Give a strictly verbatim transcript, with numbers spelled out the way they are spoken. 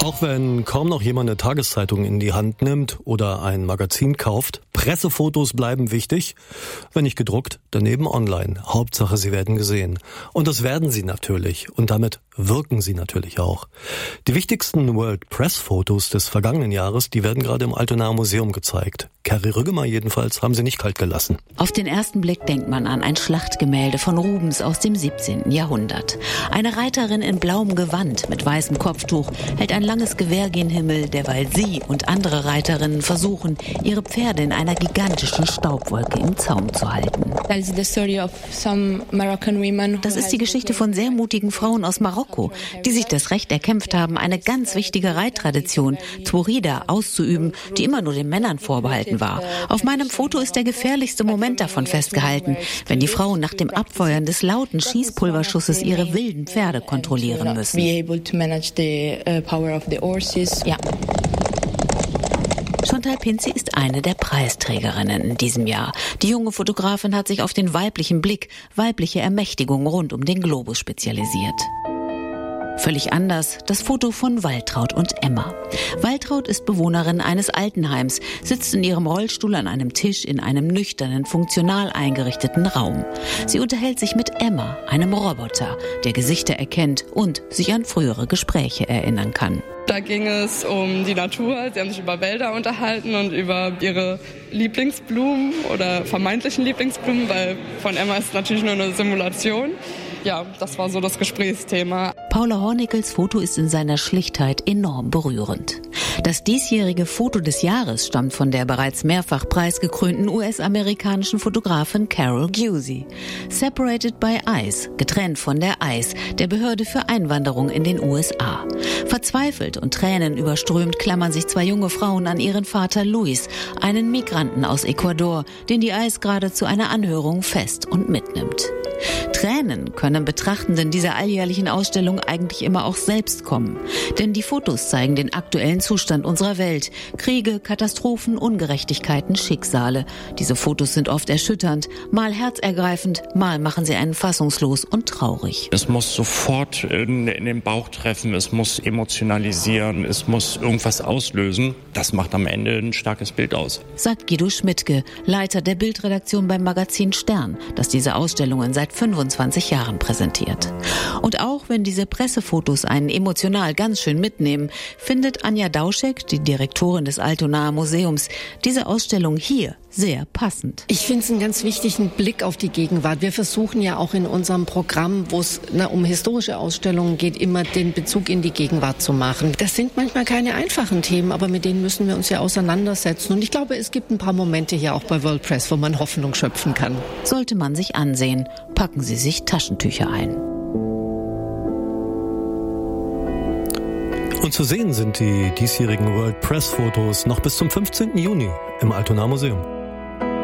Auch wenn kaum noch jemand eine Tageszeitung in die Hand nimmt oder ein Magazin kauft, Pressefotos bleiben wichtig. Wenn nicht gedruckt, daneben online. Hauptsache, sie werden gesehen. Und das werden sie natürlich. Und damit wirken sie natürlich auch. Die wichtigsten World Press Fotos des vergangenen Jahres, die werden gerade im Altonaer Museum gezeigt. Carrie Rüggemer jedenfalls haben sie nicht kalt gelassen. Auf den ersten Blick denkt man an ein Schlachtgemälde von Rubens aus dem siebzehnten Jahrhundert. Eine Reiterin in blauem Gewand mit weißem Kopftuch hält ein langes Gewehr gen Himmel, derweil sie und andere Reiterinnen versuchen, ihre Pferde in einer gigantischen Staubwolke im Zaum zu halten. Das ist die Geschichte von sehr mutigen Frauen aus Marokko, die sich das Recht erkämpft haben, eine ganz wichtige Reittradition, Taurida, auszuüben, die immer nur den Männern vorbehalten war. Auf meinem Foto ist der gefährlichste Moment davon festgehalten, wenn die Frauen nach dem Abfeuern des lauten Schießpulverschusses ihre wilden Pferde kontrollieren müssen. Ja. Chantal Pinzi ist eine der Preisträgerinnen in diesem Jahr. Die junge Fotografin hat sich auf den weiblichen Blick, weibliche Ermächtigung rund um den Globus spezialisiert. Völlig anders das Foto von Waltraud und Emma. Waltraud ist Bewohnerin eines Altenheims, sitzt in ihrem Rollstuhl an einem Tisch in einem nüchternen, funktional eingerichteten Raum. Sie unterhält sich mit Emma, einem Roboter, der Gesichter erkennt und sich an frühere Gespräche erinnern kann. Da ging es um die Natur. Sie haben sich über Wälder unterhalten und über ihre Lieblingsblumen oder vermeintlichen Lieblingsblumen, weil von Emma ist natürlich nur eine Simulation. Ja, das war so das Gesprächsthema. Paula Hornickels Foto ist in seiner Schlichtheit enorm berührend. Das diesjährige Foto des Jahres stammt von der bereits mehrfach preisgekrönten U S-amerikanischen Fotografin Carol Giusy. Separated by Ice, getrennt von der I C E, der Behörde für Einwanderung in den U S A. Verzweifelt und Tränen überströmt klammern sich zwei junge Frauen an ihren Vater Luis, einen Migranten aus Ecuador, den die I C E gerade zu einer Anhörung fest und mitnimmt. Tränen können Betrachtenden dieser alljährlichen Ausstellung eigentlich immer auch selbst kommen. Denn die Fotos zeigen den aktuellen Zustand unserer Welt. Kriege, Katastrophen, Ungerechtigkeiten, Schicksale. Diese Fotos sind oft erschütternd, mal herzergreifend, mal machen sie einen fassungslos und traurig. Es muss sofort in, in den Bauch treffen, es muss emotionalisieren, es muss irgendwas auslösen. Das macht am Ende ein starkes Bild aus. Sagt Guido Schmidtke, Leiter der Bildredaktion beim Magazin Stern, das diese Ausstellungen seit fünfundzwanzig Jahren präsentiert. Und auch wenn diese Pressefotos einen emotional ganz schön mitnehmen, findet Anja Dauschek, die Direktorin des Altonaer Museums, diese Ausstellung hier sehr passend. Ich finde es einen ganz wichtigen Blick auf die Gegenwart. Wir versuchen ja auch in unserem Programm, wo es na, um historische Ausstellungen geht, immer den Bezug in die Gegenwart zu machen. Das sind manchmal keine einfachen Themen, aber mit denen müssen wir uns ja auseinandersetzen. Und ich glaube, es gibt ein paar Momente hier auch bei World Press, wo man Hoffnung schöpfen kann. Sollte man sich ansehen, packen Sie sich Taschentücher ein. Und zu sehen sind die diesjährigen World Press Fotos noch bis zum fünfzehnten Juni im Altonaer Museum.